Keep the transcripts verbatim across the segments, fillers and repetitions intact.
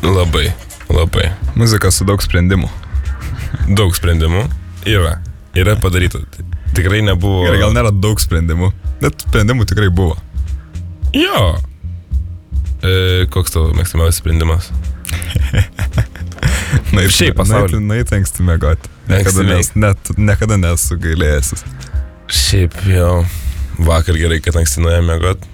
Labai, labai. Muzika su daug sprendimų. Daug sprendimų yra. Yra padaryta. Tikrai nebuvo... Ir gal nėra daug sprendimų, bet sprendimų tikrai buvo. Jo. E, koks tavo mėgstamiausias sprendimas? Na ir šiaip pasaulyje. Na ir anksti mėgoti. Niekada, nes, net, niekada nesu gailėjęsis. Šiaip jau. Vakar gerai, kad anksti nuėjome mėgoti.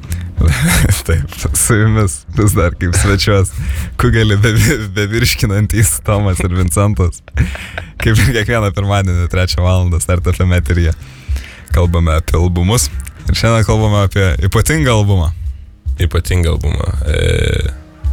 Taip, su jumis vis dar kaip svečiuos kugelį bevirškinantys be Tomas ir Vincentas. Kaip ir kiekvieną pirmadienį trečią valandą Start F M eteryje kalbame apie albumus. Ir šiandien kalbame apie ypatingą albumą. Ypatingą albumą. E...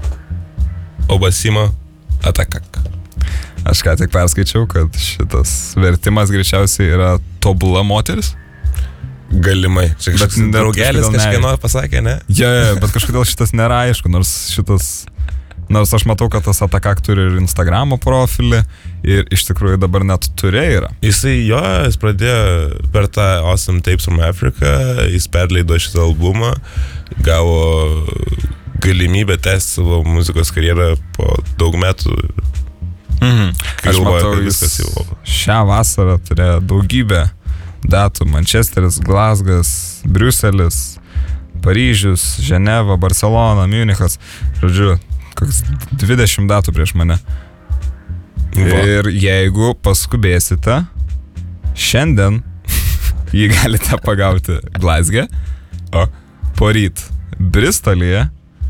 Obasimo Atakak. Aš ką tik perskaičiau, kad šitas vertimas greičiausiai yra Tobula moteris. Galimai. Čia kažkoks draugelis kažkieno pasakė, ne? Ja, ja, bet kažkodėl šitas nėra aišku, nors šitas... Nors aš matau, kad tas Atakak turi ir Instagramo profilį ir iš tikrųjų dabar net turė yra. Jisai, jo, jis pradėjo per tą Awesome Tapes from Africa, jis perleido šitą albumą, gavo galimybę tęsti savo muzikos karjerą po daug metų. Mhm. Aš matau, jis jau... šią vasarą turėjo daugybę datų. Mančesteris, Glasgas, Briuselis, Paryžius, Ženeva, Barcelona, Miunichas. Žodžiu, koks dvidešimt datų prieš mane. Va. Ir jeigu paskubėsite, šiandien jį galite pagauti Glasge, o poryt Bristolyje,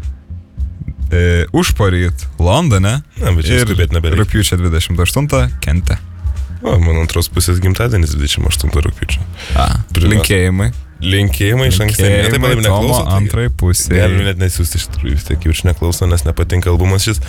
e, užporyt Londone Na, ir rugpjūčio dvidešimt aštuntą Kente. O, mano antros pusės gimtadienis dvidešimt aštuntą rugpjūčio. A, linkėjimai. Linkėjimai iš ankstesnio. Taip, man neklauso. Antrai pusė. Galime net nesiųsti iš tikrųjų, vis tiek jaučiu neklauso, nes nepatinka albumas šis.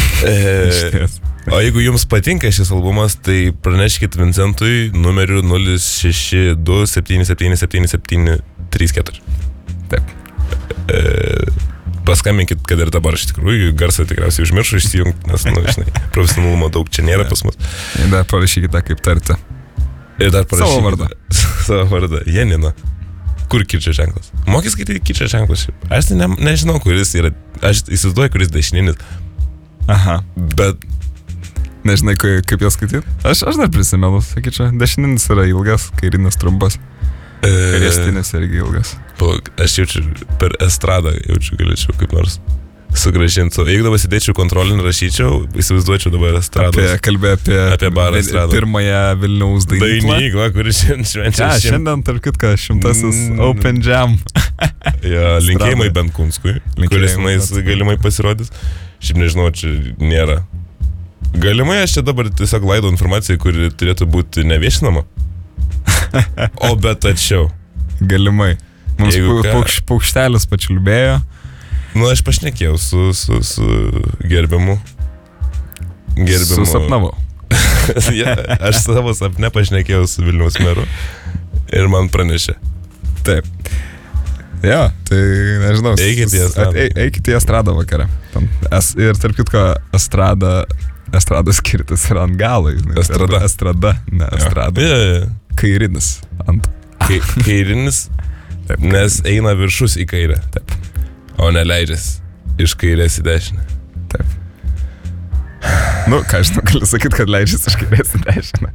E, o jeigu jums patinka šis albumas, tai praneškit Vincentui numeriu nulis šeši du septyni septyni septyni septyni trys keturi. Taip. E, paskambinkit, kad ir dabar iš tikrųjų garsą tikriausiai užmiršau išsijungti, nes, nu, žinai, profesionalumo daug čia nėra pas mus. Ir dar parašykite, kaip tarti. Ir dar parašykite. Savo vardą. Savo vardą. Janina. Kur kirčio ženklas? Mokys skaityti kirčio ženklas. Aš tai ne, nežinau, kuris yra. Aš įsivaizduoju, kuris dešininis. Aha. Bet... Nežinai, kaip jas skaityti? Aš, aš dar prisimenu, sakyčiau, dešininis yra ilgas, kairinis trumpas. Kariestinis irgi ilgas. Aš jaučiu per estradą, jaučiu galėčiau kaip nors sugrąžinti. Jeigu dabar sėdėčiau kontrolinį rašyčiau, įsivaizduočiau dabar estrados. Apie, kalbė apie, apie barą estradą. Pirmąją Vilniaus dainyklą. Dainyklą, kuri šiandien švenčia. Ja, šiandien, tarp kitką, šimtasis mm. Open Jam. Ja, linkėjimai Benkunskui, kuris nais galimai pasirodys. Šiaip nežinau, čia nėra. Galimai aš čia dabar tiesiog laidau informaciją, kuri turėtų būti neviešinama. O bet tačiau. Galimai. Mums paukš, paukštelis pačiulbėjo. Nu, aš pašnekėjau su, su, su gerbiamu. Gerbiamu. Susapnavau. Ja, aš savo sapne pašnekėjau su Vilniaus meru ir man pranešė. Taip. Jo, tai nežinau. Eikite į estradą. Eikite į estradą vakarą. Es, ir tarp kitko, estrada, estrados skirtis yra ant galo. Estrada. Estrada, ne estrada. Ja, ja, ja. Kairinis. Ant. Kai, kairinis, taip, nes eina viršus į kairę. Taip. O neleidžias iš kairės į dešinę. Taip. Nu, ką aš nu galiu sakyti, kad leidžias iš kairės į dešinę.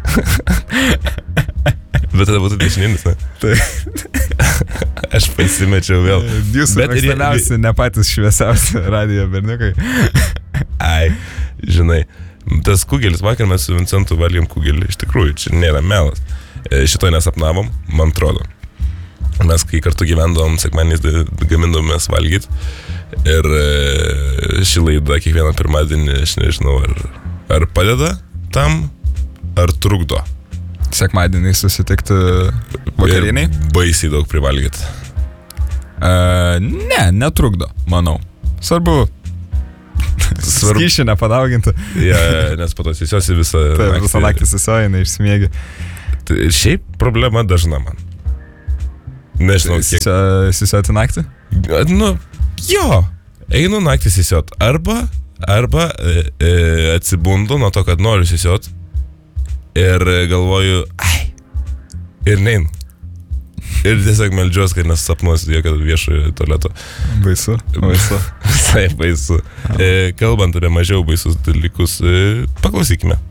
Bet tada būtų dešininis, ne? Taip. Aš pasimečiau vėl. Jūsų mėgstamiausi, ne patys šviesiausi radijo berniukai. Ai, žinai. Tas kugelis, vakar mes su Vincentu valgėm kugelį, iš tikrųjų, čia nėra melas. E, šito nesapnavom, man atrodo. Mes, kai kartu gyvendavom, sekmaniais gamindavomės valgyti. Ir e, ši laida kiekvieną pirmadienį, aš nežinau, ar, ar padeda tam, ar trukdo. Sekmadienį susitikti vakarieniai? Ir baisiai daug privalgyti. E, ne, netrukdo, manau. Svarbu... Svarbu. Skyšį nepadauginti. Ja, nes po to įsisiosi visą naktį. Taip, visą naktį įsisioji, neišsmiegi. Tai šiaip problema dažna man. Nežinau, kiek... Įsisioti naktį? Nu, jo. Einu naktį įsisiot. Arba, arba e, e, atsibundu nuo to, kad noriu įsisiot. Ir galvoju, ai. Ir neinu. Ir tiesiog meldžiuos, kad nesapnuosiu jokio viešojo tualeto. Baisu, baisu. Visai baisu. E, kalbant apie mažiau baisus dalykus, e, paklausykime.